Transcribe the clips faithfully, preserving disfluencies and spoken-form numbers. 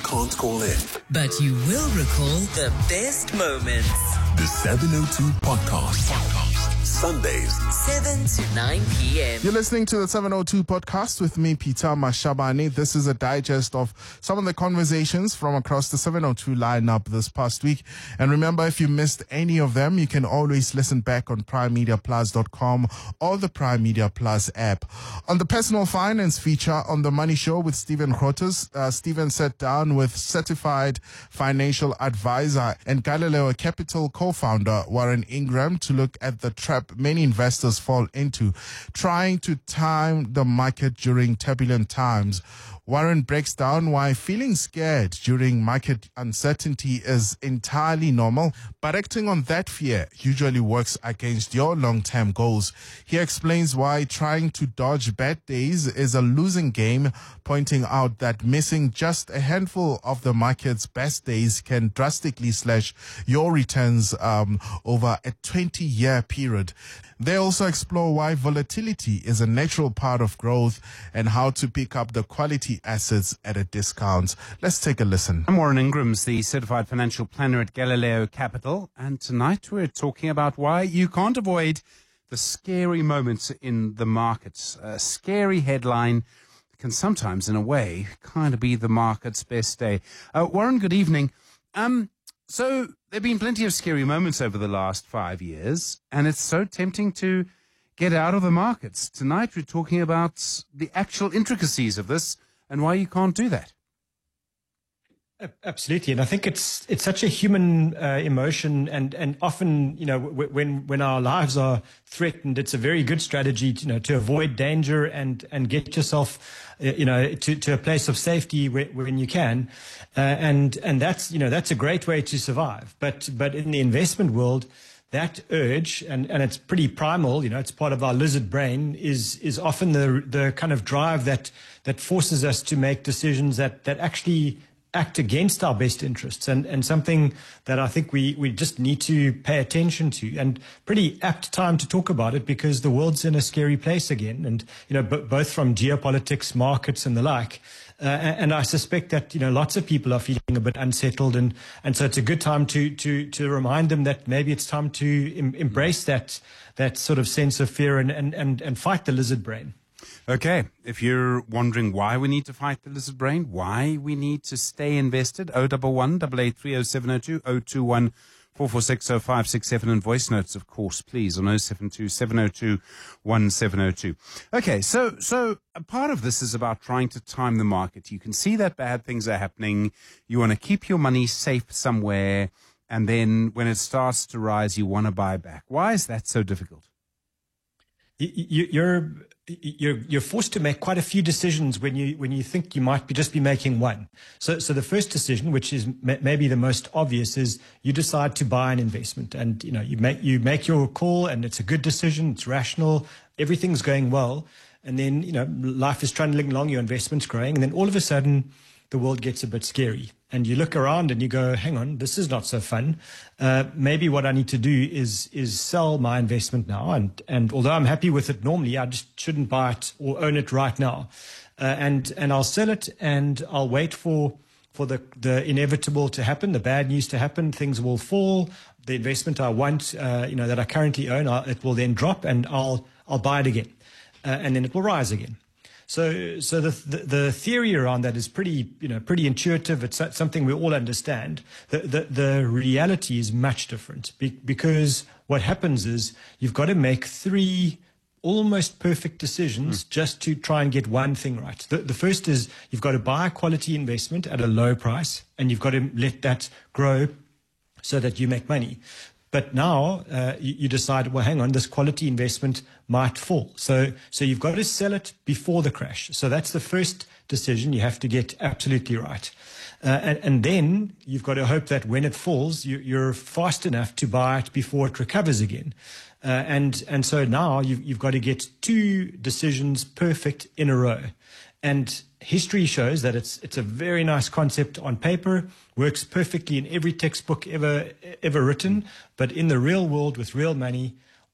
can't call in, but you will recall the best moments. the seven oh two Podcast. Podcast. Sundays, seven to nine p.m. You're listening to the seven oh two Podcast with me, Peter Mashabane. This is a digest of some of the conversations from across the seven oh two lineup this past week. And remember, if you missed any of them, you can always listen back on prime media plus dot com or the Prime Media Plus app. On the personal finance feature on The Money Show with Stephen Grootes, uh, Stephen sat down with certified financial advisor and Galileo Capital co-founder Warren Ingram to look at the trap many investors fall into, trying to time the market during turbulent times. Warren breaks down why feeling scared during market uncertainty is entirely normal, but acting on that fear usually works against your long-term goals. He explains why trying to dodge bad days is a losing game, pointing out that missing just a handful of the market's best days can drastically slash your returns um, over a twenty-year period. They also explore why volatility is a natural part of growth and how to pick up the quality assets at a discount. Let's take a listen. I'm Warren Ingrams, the Certified Financial Planner at Galileo Capital, and tonight we're talking about why you can't avoid the scary moments in the markets. A scary headline can sometimes, in a way, kind of be the market's best day. Uh, Warren, good evening. Um, so there have been plenty of scary moments over the last five years, and it's so tempting to get out of the markets. Tonight we're talking about the actual intricacies of this and why you can't do that. Absolutely, and I think it's it's such a human uh, emotion, and and often, you know, w- when when our lives are threatened, it's a very good strategy, to, you know, to avoid danger and and get yourself, uh, you know, to, to a place of safety when, when you can, uh, and and that's you know that's a great way to survive. But but in the investment world, that urge, and, and it's pretty primal, you know, it's part of our lizard brain, is is often the the kind of drive that that forces us to make decisions that that actually act against our best interests, and, and something that I think we, we just need to pay attention to, and pretty apt time to talk about it because the world's in a scary place again, and, you know, b- both from geopolitics, markets and the like. Uh, and I suspect that, you know, lots of people are feeling a bit unsettled, and, and so it's a good time to, to, to remind them that maybe it's time to em- embrace that, that sort of sense of fear and, and, and, and fight the lizard brain. Okay, if you're wondering why we need to fight the lizard brain, why we need to stay invested, oh one one, eight eight three, oh seven oh two, oh two one, four four six, oh five six seven, and voice notes, of course, please, on oh seven two, seven oh two, one seven oh two. Okay, so so a part of this is about trying to time the market. You can see that bad things are happening. You want to keep your money safe somewhere, and then when it starts to rise, you want to buy back. Why is that so difficult? You, you're you're you're forced to make quite a few decisions when you when you think you might be just be making one. So so the first decision, which is m- maybe the most obvious, is you decide to buy an investment, and you know you make you make your call, and it's a good decision, it's rational, everything's going well, and then you know life is trundling along, your investment's growing, and then all of a sudden the world gets a bit scary. And you look around and you go, hang on, this is not so fun. Uh, maybe what I need to do is is sell my investment now. And, and although I'm happy with it normally, I just shouldn't buy it or own it right now. Uh, and and I'll sell it, and I'll wait for for the, the inevitable to happen, the bad news to happen. Things will fall. The investment I want, uh, you know, that I currently own, I'll, it will then drop, and I'll I'll buy it again, uh, and then it will rise again. So, so the, the the theory around that is pretty, you know, pretty intuitive. It's something we all understand. The the, the reality is much different, be, because what happens is you've got to make three almost perfect decisions mm. just to try and get one thing right. The, the first is you've got to buy a quality investment at a low price, and you've got to let that grow so that you make money. But now uh, you, you decide, well, hang on, this quality investment might fall. So so you've got to sell it before the crash. So that's the first decision you have to get absolutely right. Uh, and, and then you've got to hope that when it falls, you, you're fast enough to buy it before it recovers again. Uh, and and so now you've, you've got to get two decisions perfect in a row. And history shows that it's it's a very nice concept on paper, works perfectly in every textbook ever ever written, but in the real world with real money,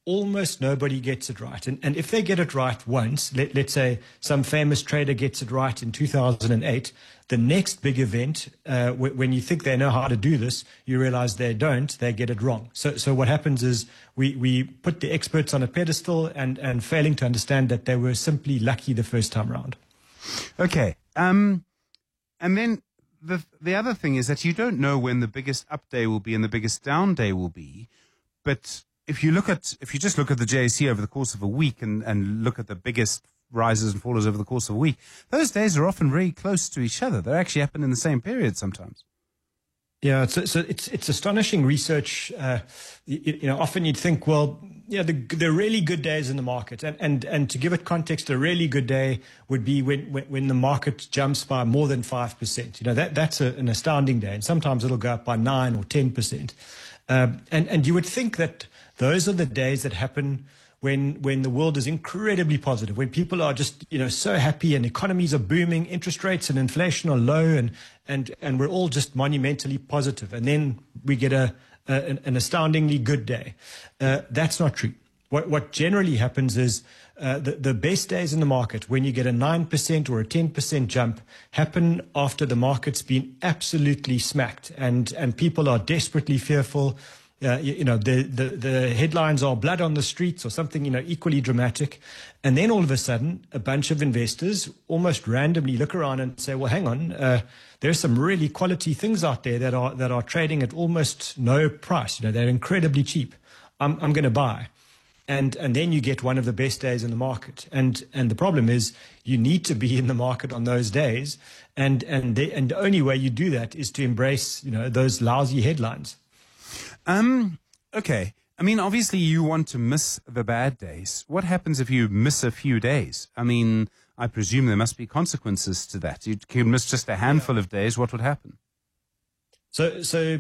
almost nobody gets it right. And, and if they get it right once, let, let's say some famous trader gets it right in two thousand eight, the next big event, uh, w- when you think they know how to do this, you realize they don't, they get it wrong. So so what happens is we, we put the experts on a pedestal and, and failing to understand that they were simply lucky the first time around. Okay. Um, and then the the other thing is that you don't know when the biggest up day will be and the biggest down day will be. But if you look at, if you just look at the J S E over the course of a week and, and look at the biggest rises and fallers over the course of a week, those days are often very close to each other. They actually happen in the same period sometimes. Yeah, so, so it's it's astonishing research. Uh, you, you know, often you'd think, well, yeah, the the really good days in the market, and and, and to give it context, a really good day would be when when, when the market jumps by more than five percent. You know, that that's a, an astounding day, and sometimes it'll go up by nine or ten percent. Um, and and you would think that those are the days that happen when when the world is incredibly positive, when people are just, you know, so happy and economies are booming, interest rates and inflation are low, and and and we're all just monumentally positive. And then we get a, a an, an astoundingly good day. Uh, that's not true. What what generally happens is uh, the the best days in the market, when you get a nine percent or a ten percent jump, happen after the market's been absolutely smacked, and and people are desperately fearful. Uh, you, you know, the, the, the headlines are blood on the streets or something, you know, equally dramatic. And then all of a sudden, a bunch of investors almost randomly look around and say, well, hang on, uh, there's some really quality things out there that are that are trading at almost no price. You know, they're incredibly cheap. I'm, I'm going to buy. And and then you get one of the best days in the market. And and the problem is you need to be in the market on those days. And and the, and the only way you do that is to embrace, you know, those lousy headlines. Um, okay. I mean, obviously you want to miss the bad days. What happens if you miss a few days? I mean, I presume there must be consequences to that. You can miss just a handful of days. What would happen? So, so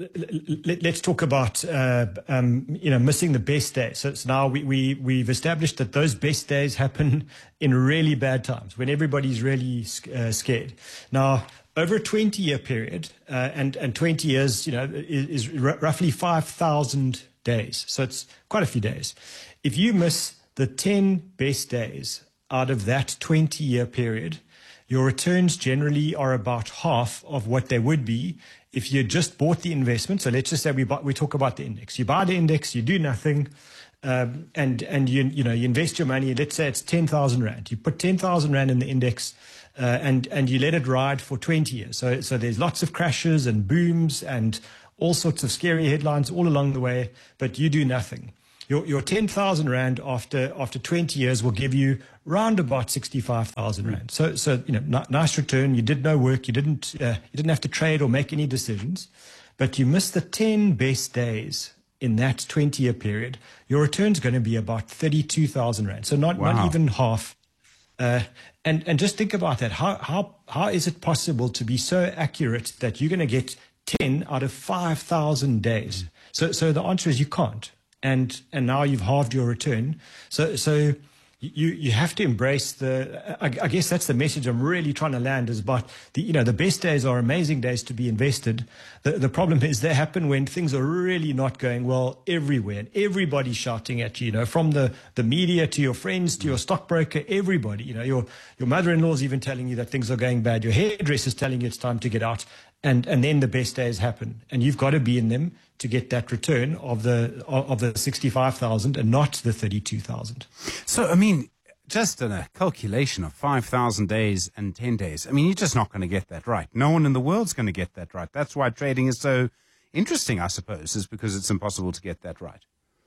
let, let's talk about, uh, um, you know, missing the best days. So, so now we, we, we've established that those best days happen in really bad times when everybody's really uh, scared. Now, over a twenty-year period, uh, and, and twenty years, you know, is, is r- roughly five thousand days. So it's quite a few days. If you miss the ten best days out of that twenty-year period, your returns generally are about half of what they would be if you just bought the investment. So let's just say we buy, we talk about the index. You buy the index, you do nothing, um, and and you you know you invest your money. Let's say it's ten thousand rand. You put ten thousand rand in the index. Uh, and and you let it ride for twenty years. So so there's lots of crashes and booms and all sorts of scary headlines all along the way, but you do nothing. Your your ten thousand rand after after twenty years will give you round about sixty-five thousand rand. So so you know n- nice return. You did no work. You didn't uh, you didn't have to trade or make any decisions, but you missed the ten best days in that twenty-year period. Your return's going to be about thirty-two thousand rand. So not Wow. not even half. Uh, and and just think about that. How how how is it possible to be so accurate that you're going to get ten out of five thousand days? Mm. So so the answer is you can't. And and now you've halved your return. So so you you have to embrace the. I, I guess that's the message I'm really trying to land is about the you know the best days are amazing days to be invested. The the problem is they happen when things are really not going well everywhere and everybody's shouting at you. You know, from the, the media to your friends to your stockbroker, everybody. You know, your your mother-in-law's even telling you that things are going bad. Your hairdresser's telling you it's time to get out. And and then the best days happen, and you've got to be in them to get that return of the of the sixty-five thousand and not the thirty-two thousand. So, I mean, just in a calculation of five thousand days and ten days, I mean, you're just not going to get that right. No one in the world's going to get that right. That's why trading is so interesting, I suppose, is because it's impossible to get that right.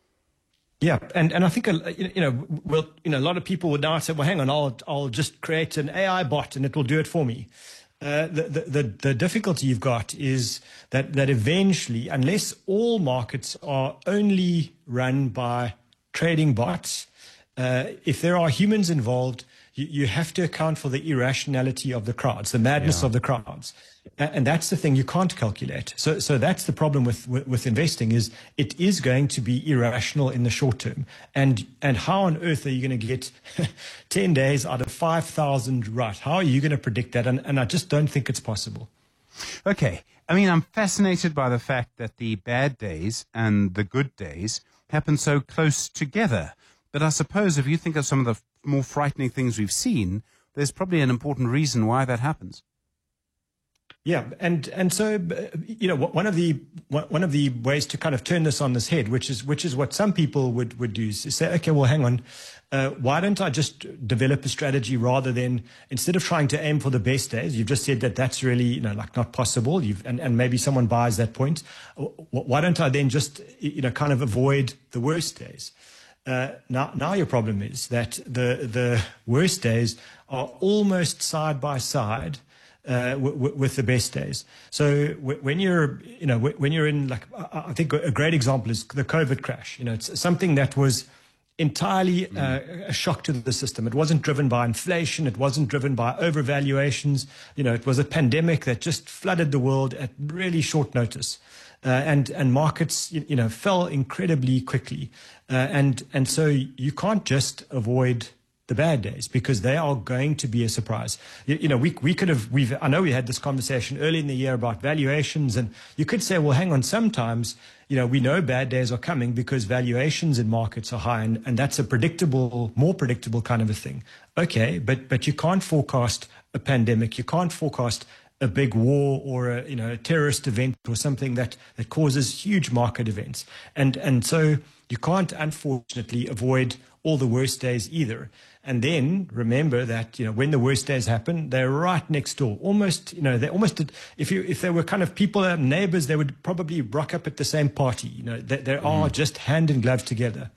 Yeah, and, and I think uh, you know, well, you know, a lot of people would now say, well, hang on, I'll I'll just create an A I bot and it will do it for me. Uh, the, the, the, the difficulty you've got is that, that eventually, unless all markets are only run by trading bots, uh, if there are humans involved, you, you have to account for the irrationality of the crowds, the madness Yeah. of the crowds. And that's the thing you can't calculate. So, so that's the problem with, with, with investing is it is going to be irrational in the short term. And, and how on earth are you going to get ten days out of five thousand right? How are you going to predict that? And, and I just don't think it's possible. Okay. I mean, I'm fascinated by the fact that the bad days and the good days happen so close together. But I suppose if you think of some of the more frightening things we've seen, there's probably an important reason why that happens. Yeah, and and so you know one of the one of the ways to kind of turn this on this head, which is which is what some people would would do, is say, okay, well, hang on, uh, why don't I just develop a strategy rather than, instead of trying to aim for the best days? You've just said that that's really, you know, like not possible. You've and, and maybe someone buys that point. Why don't I then just, you know, kind of avoid the worst days? Uh, now, now your problem is that the the worst days are almost side by side Uh, w- w- with the best days. So w- when you're, you know, w- when you're in, like, I-, I think a great example is the COVID crash. You know, it's something that was entirely uh, a shock to the system. It wasn't driven by inflation. It wasn't driven by overvaluations. You know, it was a pandemic that just flooded the world at really short notice. Uh, and and markets, you, you know, fell incredibly quickly. Uh, and and so you can't just avoid the bad days, because they are going to be a surprise. You, you know, we we could have, we've, I know we had this conversation early in the year about valuations, and you could say, well, hang on, sometimes, you know, we know bad days are coming because valuations in markets are high, and, and that's a predictable, more predictable kind of a thing. Okay, but but you can't forecast a pandemic. You can't forecast a big war or a, you know, a terrorist event or something that, that causes huge market events. And and so you can't, unfortunately, avoid all the worst days either. And then remember that, you know, when the worst days happen, they're right next door. Almost, you know, they almost, if you if they were kind of people, uh, neighbors, they would probably rock up at the same party. You know, they, they are just hand in glove together.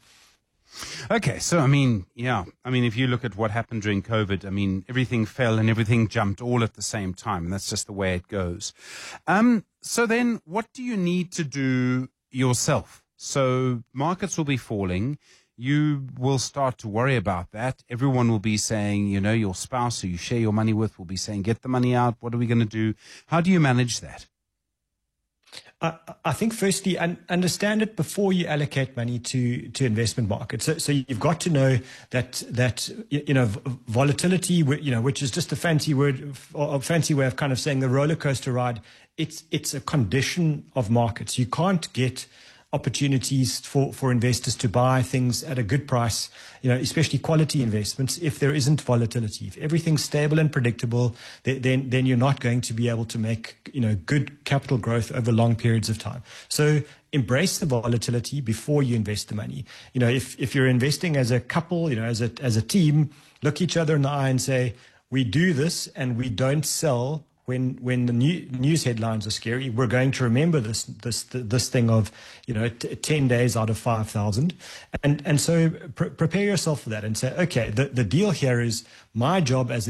Okay, so I mean, yeah, I mean, if you look at what happened during COVID, I mean, everything fell and everything jumped all at the same time, and that's just the way it goes. Um, so then, what do you need to do yourself? So markets will be falling. You will start to worry about that. Everyone will be saying, you know, your spouse who you share your money with will be saying, get the money out. What are we going to do? How do you manage that? I, I think firstly, un- understand it before you allocate money to, to investment markets. So, so you've got to know that, that, you know, volatility, you know, which is just a fancy word, or a fancy way of kind of saying the roller coaster ride. It's, it's a condition of markets. You can't get opportunities for, for investors to buy things at a good price, you know, especially quality investments, if there isn't volatility. If everything's stable and predictable, then then you're not going to be able to make, you know, good capital growth over long periods of time. So embrace the volatility before you invest the money. You know, if if you're investing as a couple, you know, as a as a team, look each other in the eye and say, we do this and we don't sell When when the new, news headlines are scary. We're going to remember this this this thing of, you know, t- ten days out of five thousand, and and so pr- prepare yourself for that and say, okay, the, the deal here is my job as